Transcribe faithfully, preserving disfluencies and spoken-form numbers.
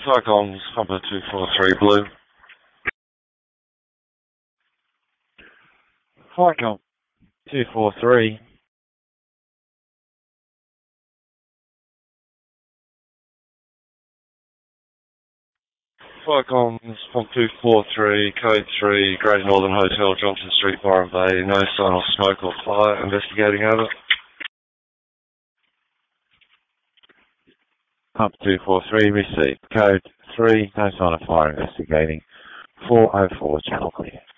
Cyclones, Papa two four three Blue. Cyclone two four three. Cyclones, Papa two four three, Code three, Great Northern Hotel, Johnson Street, Byron Bay. No sign of smoke or fire. Investigating over. Pump two four three, received. Code three, no sign of fire, investigating. four oh four, channel clear.